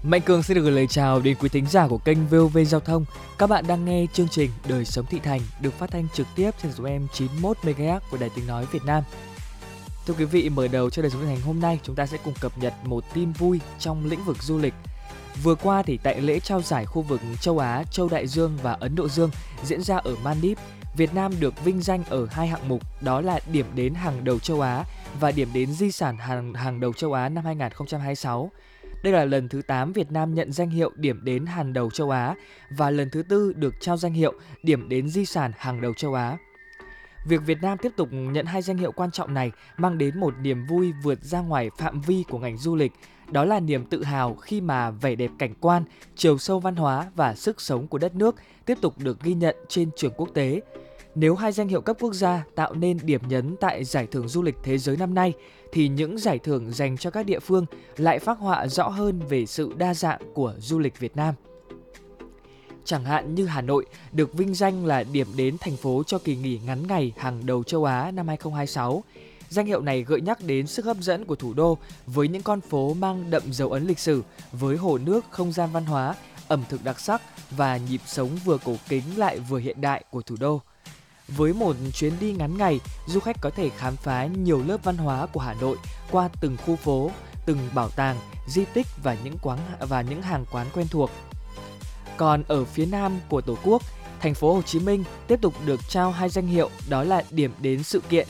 Mạnh Cường xin được gửi lời chào đến quý thính giả của kênh VOV Giao thông. Các bạn đang nghe chương trình Đời sống thị thành được phát thanh trực tiếp trên số em 91 MHz của Đài Tiếng nói Việt Nam. Thưa quý vị, mở đầu cho Đời sống thị thành hôm nay, chúng ta sẽ cùng cập nhật một tin vui trong lĩnh vực du lịch. Vừa qua thì tại lễ trao giải khu vực châu Á, Châu Đại Dương và Ấn Độ Dương diễn ra ở Maldives, Việt Nam được vinh danh ở hai hạng mục, đó là điểm đến hàng đầu châu Á và điểm đến di sản hàng đầu châu Á năm 2026. Đây là lần thứ 8 Việt Nam nhận danh hiệu điểm đến hàng đầu châu Á và lần thứ 4 được trao danh hiệu điểm đến di sản hàng đầu châu Á. Việc Việt Nam tiếp tục nhận hai danh hiệu quan trọng này mang đến một niềm vui vượt ra ngoài phạm vi của ngành du lịch. Đó là niềm tự hào khi mà vẻ đẹp cảnh quan, chiều sâu văn hóa và sức sống của đất nước tiếp tục được ghi nhận trên trường quốc tế. Nếu hai danh hiệu cấp quốc gia tạo nên điểm nhấn tại Giải thưởng Du lịch Thế giới năm nay, thì những giải thưởng dành cho các địa phương lại phác họa rõ hơn về sự đa dạng của du lịch Việt Nam. Chẳng hạn như Hà Nội được vinh danh là điểm đến thành phố cho kỳ nghỉ ngắn ngày hàng đầu châu Á năm 2026. Danh hiệu này gợi nhắc đến sức hấp dẫn của thủ đô với những con phố mang đậm dấu ấn lịch sử, với hồ nước, không gian văn hóa, ẩm thực đặc sắc và nhịp sống vừa cổ kính lại vừa hiện đại của thủ đô. Với một chuyến đi ngắn ngày, du khách có thể khám phá nhiều lớp văn hóa của Hà Nội qua từng khu phố, từng bảo tàng, di tích và những hàng quán quen thuộc. Còn ở phía nam của Tổ quốc, thành phố Hồ Chí Minh tiếp tục được trao hai danh hiệu, đó là điểm đến sự kiện